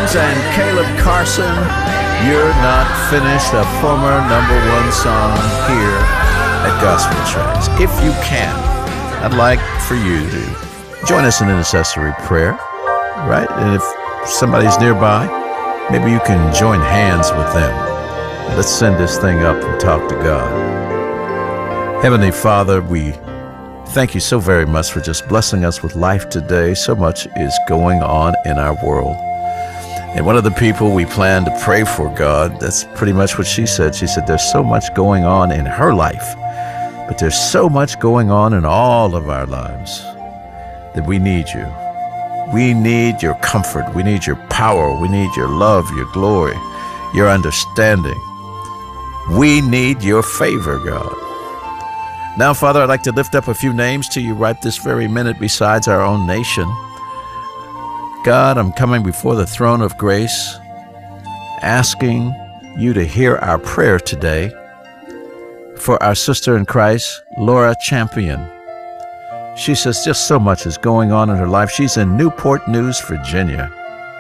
Jones and Caleb Carson, You're Not Finished, a former #1 song here at Gospel Tracks. If you can, I'd like for you to join us in intercessory prayer, right? And if somebody's nearby, maybe you can join hands with them. Let's send this thing up and talk to God. Heavenly Father, we thank you so very much for just blessing us with life today. So much is going on in our world. And one of the people we plan to pray for, God, that's pretty much what she said. She said there's so much going on in her life, but there's so much going on in all of our lives that we need you. We need your comfort. We need your power. We need your love, your glory, your understanding. We need your favor, God. Now, Father, I'd like to lift up a few names to you right this very minute besides our own nation. God, I'm coming before the throne of grace, asking you to hear our prayer today for our sister in Christ, Laura Champion. She says just so much is going on in her life. She's in Newport News, Virginia.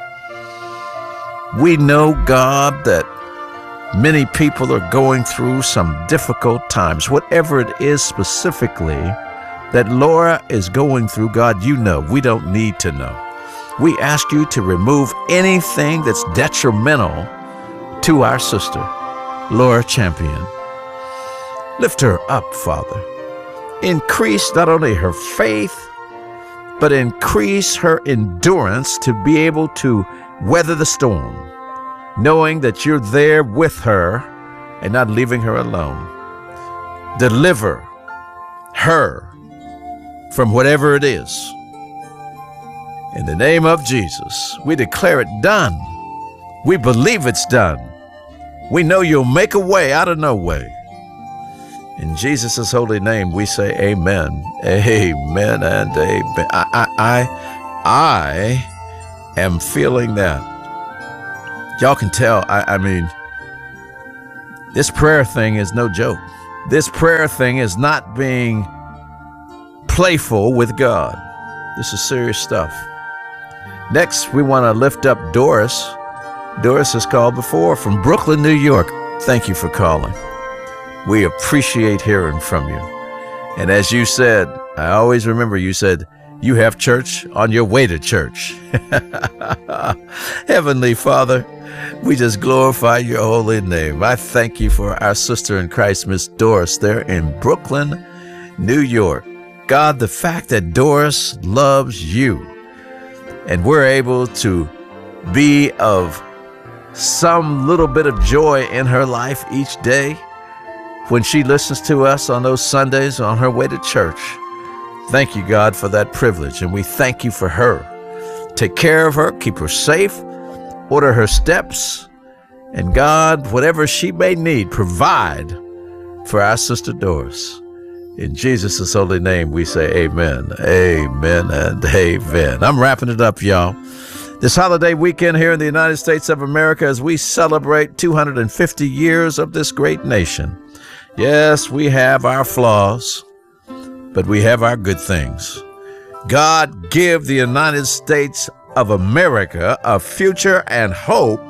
We know, God, that many people are going through some difficult times. Whatever it is specifically that Laura is going through, God, you know. We don't need to know. We ask you to remove anything that's detrimental to our sister, Laura Champion. Lift her up, Father. Increase not only her faith, but increase her endurance to be able to weather the storm, knowing that you're there with her and not leaving her alone. Deliver her from whatever it is. In the name of Jesus, we declare it done. We believe it's done. We know you'll make a way out of no way. In Jesus' holy name, we say amen, amen, and amen. I am feeling that. Y'all can tell, I mean, this prayer thing is no joke. This prayer thing is not being playful with God. This is serious stuff. Next, we want to lift up Doris. Doris has called before from Brooklyn, New York. Thank you for calling. We appreciate hearing from you. And as you said, I always remember you said, you have church on your way to church. Heavenly Father, we just glorify your holy name. I thank you for our sister in Christ, Miss Doris, there in Brooklyn, New York. God, the fact that Doris loves you and we're able to be of some little bit of joy in her life each day when she listens to us on those Sundays on her way to church. Thank you, God, for that privilege, and we thank you for her. Take care of her, keep her safe, order her steps, and God, whatever she may need, provide for our sister Doris. In Jesus' holy name, we say amen, amen, and amen. I'm wrapping it up, y'all. This holiday weekend here in the United States of America as we celebrate 250 years of this great nation. Yes, we have our flaws, but we have our good things. God, give the United States of America a future and hope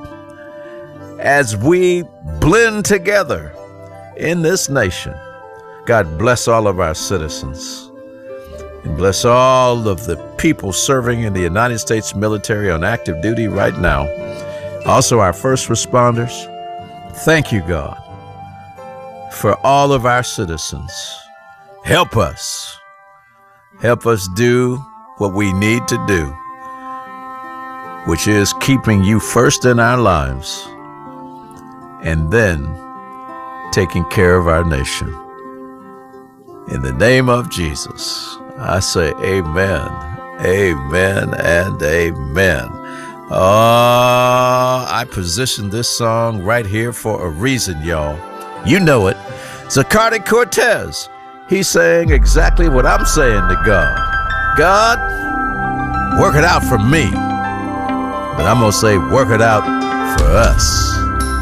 as we blend together in this nation. God, bless all of our citizens and bless all of the people serving in the United States military on active duty right now. Also, our first responders. Thank you, God, for all of our citizens. Help us. Help us do what we need to do, which is keeping you first in our lives and then taking care of our nation. In the name of Jesus, I say amen, amen, and amen. I positioned this song right here for a reason, y'all. You know it. Zacardi Cortez. He's saying exactly what I'm saying to God. God, work it out for me. But I'm going to say, work it out for us.